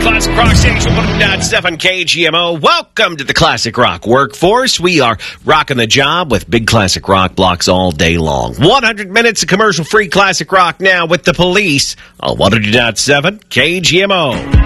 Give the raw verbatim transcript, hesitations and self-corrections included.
Classic Rock Station one hundred point seven K G M O. Welcome to the Classic Rock Workforce. We are rocking the job with big classic rock blocks all day long. one hundred minutes of commercial-free classic rock now with The Police on one hundred point seven K G M O.